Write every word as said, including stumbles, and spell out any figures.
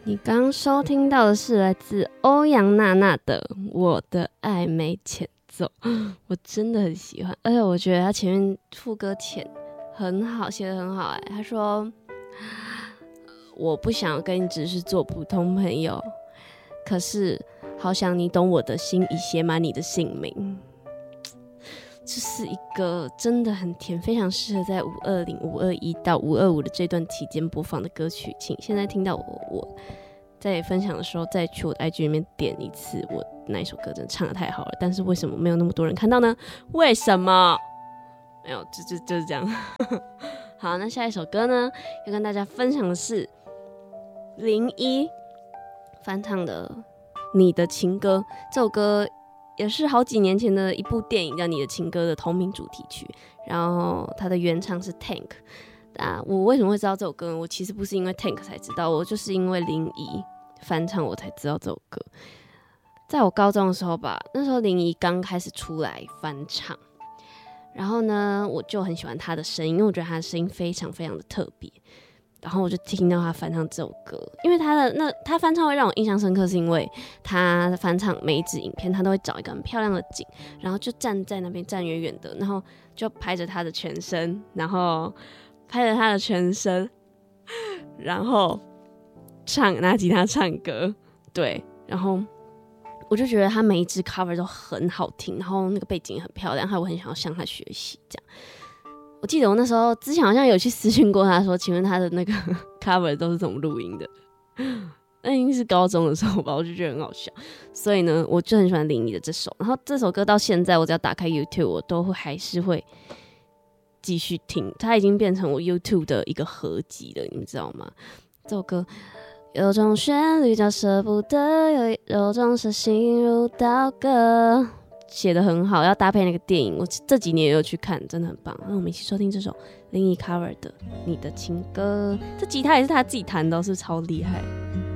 你刚收听到的是来自欧阳娜娜的《我的爱没前奏》，我真的很喜欢，而且我觉得他前面副歌前很好，写得很好哎。他说：“我不想跟你只是做普通朋友，可是好想你懂我的心，已写满你的姓名。”这是一个真的很甜，非常适合在五二零、五二一到五二五的这段期间播放的歌曲。请现在听到我，我在分享的时候再去我的 I G 里面点一次，我那一首歌真的唱得太好了。但是为什么没有那么多人看到呢？为什么？没有，就就就是这样。好，那下一首歌呢，要跟大家分享的是零一翻唱的《你的情歌》。这首歌也是好几年前的一部电影叫《你的情歌》的同名主题曲，然后它的原唱是 Tank。啊，我为什么会知道这首歌呢？我其实不是因为 Tank 才知道，我就是因为林怡翻唱我才知道这首歌。在我高中的时候吧，那时候林怡刚开始出来翻唱，然后呢，我就很喜欢她的声音，因为我觉得她的声音非常非常的特别。然后我就听到他翻唱这首歌，因为他的那他翻唱会让我印象深刻，是因为他翻唱每一支影片，他都会找一个很漂亮的景，然后就站在那边站远远的，然后就拍着他的全身，然后拍着他的全身，然后唱拿吉他唱歌，对，然后我就觉得他每一支 cover 都很好听，然后那个背景也很漂亮，还有我很想要向他学习这样。我记得我那时候之前好像有去私讯过他说，请问他的那个 cover 都是怎么录音的？那应该是高中的时候吧，我就觉得很好笑。所以呢，我就很喜欢林怡的这首。然后这首歌到现在，我只要打开 YouTube， 我都会还是会继续听。它已经变成我 YouTube 的一个合集了，你们知道吗？这首歌有种旋律叫舍不得，有有种是心如刀割。写得很好，要搭配那个电影，我这几年也有去看，真的很棒。那我们一起收听这首林怡 cover 的《你的情歌》，这吉他也是他自己弹的，是不是超厉害？